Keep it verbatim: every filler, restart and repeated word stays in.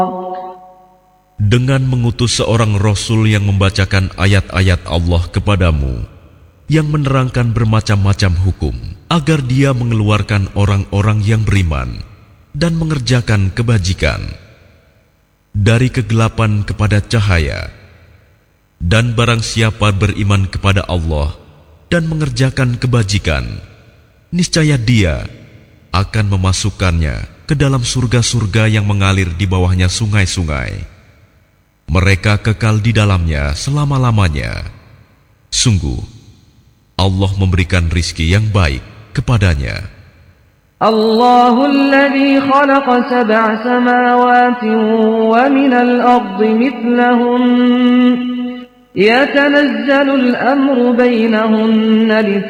Dengan mengutus seorang Rasul yang membacakan ayat-ayat Allah kepadamu, yang menerangkan bermacam-macam hukum, agar dia mengeluarkan orang-orang yang beriman dan mengerjakan kebajikan dari kegelapan kepada cahaya. Dan barang siapa beriman kepada Allah dan mengerjakan kebajikan, niscaya dia akan memasukkannya ke dalam surga-surga yang mengalir di bawahnya sungai-sungai. Mereka kekal di dalamnya selama-lamanya. Sungguh, Allah memberikan rizki yang baik kepadanya. Allahul ladzi khalaqa sab'a samawati wa minal ardi mithlahun yatanazzalu al-amru bainahunna